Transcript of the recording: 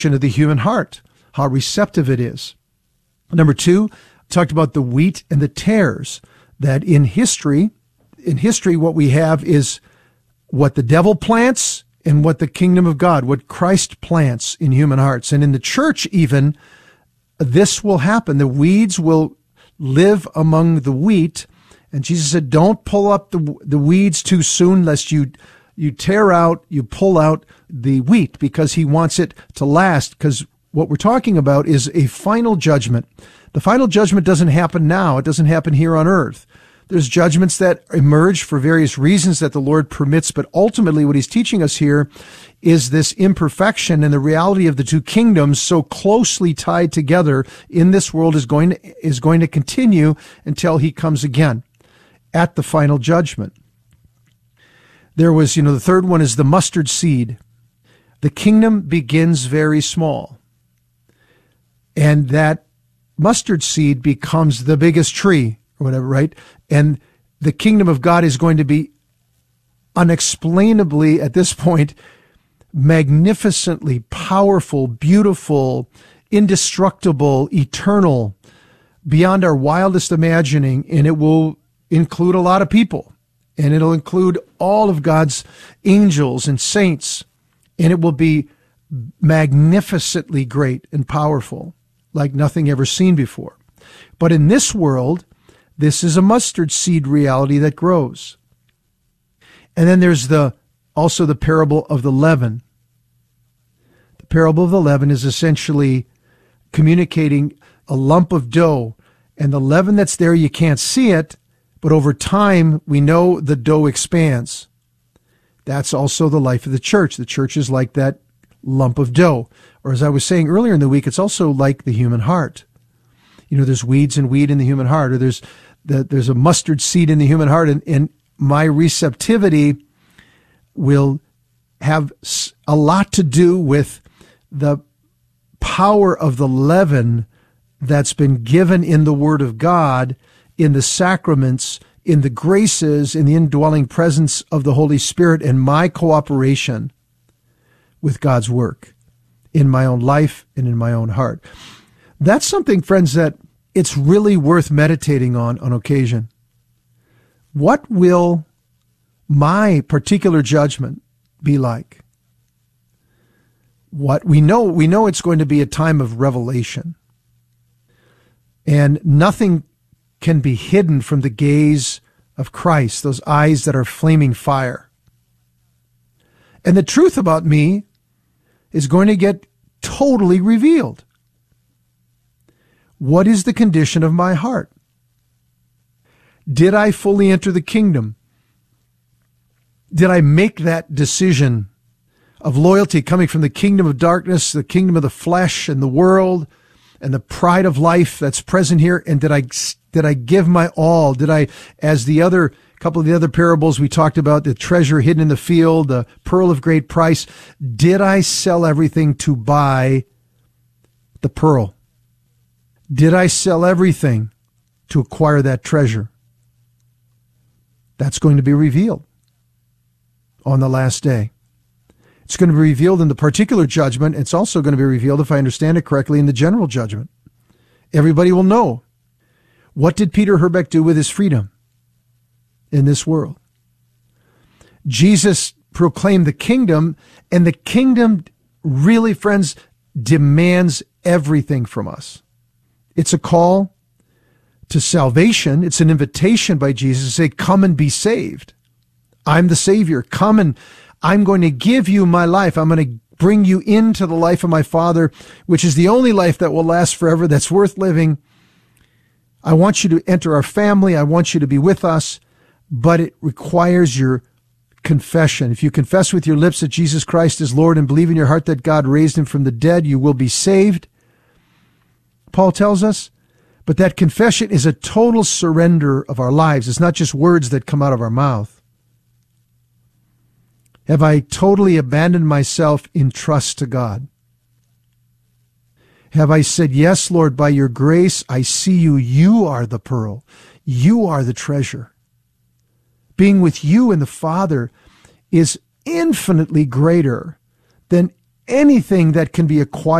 of the human heart, how receptive it is. Number two, talked about the wheat and the tares, that in history, what we have is what the devil plants and what the kingdom of God, what Christ plants in human hearts. And in the church even, this will happen. The weeds will live among the wheat. And Jesus said, don't pull up the weeds too soon, lest you pull out the wheat, because he wants it to last. Because what we're talking about is a final judgment. The final judgment doesn't happen now. It doesn't happen here on earth. There's judgments that emerge for various reasons that the Lord permits, but ultimately what he's teaching us here is this imperfection and the reality of the two kingdoms so closely tied together in this world is going to continue until he comes again at the final judgment. There was, the third one is the mustard seed. The kingdom begins very small, and that mustard seed becomes the biggest tree, or whatever, right? And the kingdom of God is going to be unexplainably, at this point, magnificently powerful, beautiful, indestructible, eternal, beyond our wildest imagining, and it will include a lot of people, and it'll include all of God's angels and saints, and it will be magnificently great and powerful, like nothing ever seen before. But in this world, this is a mustard seed reality that grows. And then there's also the parable of the leaven. The parable of the leaven is essentially communicating a lump of dough, and the leaven that's there, you can't see it, but over time, we know the dough expands. That's also the life of the church. The church is like that lump of dough. Or as I was saying earlier in the week, it's also like the human heart. There's weeds and weed in the human heart, or there's a mustard seed in the human heart, and my receptivity will have a lot to do with the power of the leaven that's been given in the Word of God, in the sacraments, in the graces, in the indwelling presence of the Holy Spirit, and my cooperation with God's work in my own life and in my own heart. That's something, friends, that it's really worth meditating on occasion. What will my particular judgment be like? What we know it's going to be a time of revelation. And nothing can be hidden from the gaze of Christ, those eyes that are flaming fire. And the truth about me is going to get totally revealed. What is the condition of my heart? Did I fully enter the kingdom? Did I make that decision of loyalty coming from the kingdom of darkness, the kingdom of the flesh and the world and the pride of life that's present here? And did I give my all? Did I, as couple of the other parables we talked about, the treasure hidden in the field, the pearl of great price, did I sell everything to buy the pearl? Did I sell everything to acquire that treasure? That's going to be revealed on the last day. It's going to be revealed in the particular judgment. It's also going to be revealed, if I understand it correctly, in the general judgment. Everybody will know. What did Peter Herbeck do with his freedom in this world? Jesus proclaimed the kingdom, and the kingdom really, friends, demands everything from us. It's a call to salvation. It's an invitation by Jesus to say, come and be saved. I'm the Savior. Come and I'm going to give you my life. I'm going to bring you into the life of my Father, which is the only life that will last forever, that's worth living. I want you to enter our family. I want you to be with us, but it requires your confession. If you confess with your lips that Jesus Christ is Lord and believe in your heart that God raised him from the dead, you will be saved, Paul tells us. But that confession is a total surrender of our lives. It's not just words that come out of our mouth. Have I totally abandoned myself in trust to God? Have I said, yes, Lord, by your grace, I see you. You are the pearl. You are the treasure. Being with you and the Father is infinitely greater than anything that can be acquired